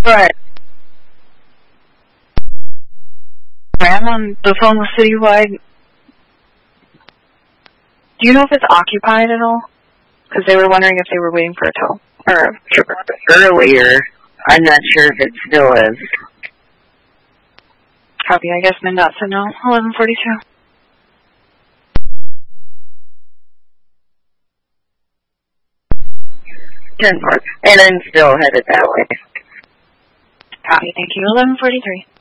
Right. I'm on the phone with Citywide. Do you know if it's occupied at all? Because they were wondering if they were waiting for a tow. Or a trooper. Earlier. I'm not sure if it still is. Copy, I guess MnDOT said no. 1142. 10-4. And I'm still headed that way. Copy, thank you. 1143.